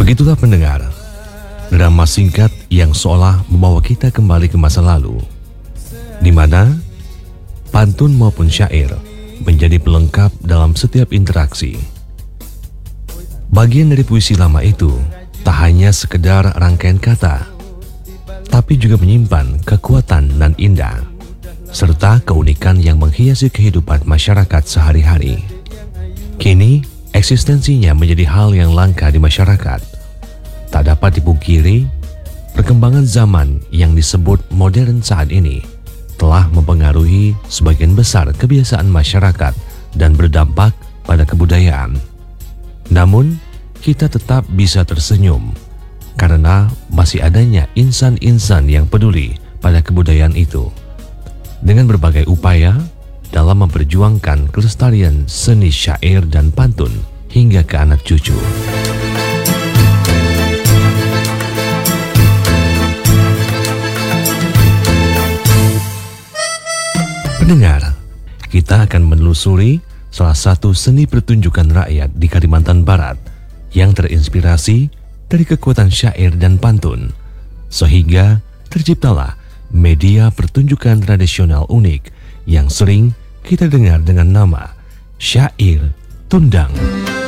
Begitulah pendengar, drama singkat yang seolah membawa kita kembali ke masa lalu, di mana pantun maupun syair menjadi pelengkap dalam setiap interaksi. Bagian dari puisi lama itu tak hanya sekedar rangkaian kata, tapi juga menyimpan kekuatan dan indah, serta keunikan yang menghiasi kehidupan masyarakat sehari-hari. Kini, eksistensinya menjadi hal yang langka di masyarakat. Tak dapat dipungkiri, perkembangan zaman yang disebut modern saat ini telah mempengaruhi sebagian besar kebiasaan masyarakat dan berdampak pada kebudayaan. Namun, kita tetap bisa tersenyum karena masih adanya insan-insan yang peduli pada kebudayaan itu, dengan berbagai upaya dalam memperjuangkan kelestarian seni syair dan pantun hingga ke anak cucu. Pendengar, kita akan menelusuri salah satu seni pertunjukan rakyat di Kalimantan Barat yang terinspirasi dari kekuatan syair dan pantun, sehingga terciptalah media pertunjukan tradisional unik yang sering kita dengar dengan nama syair tundang.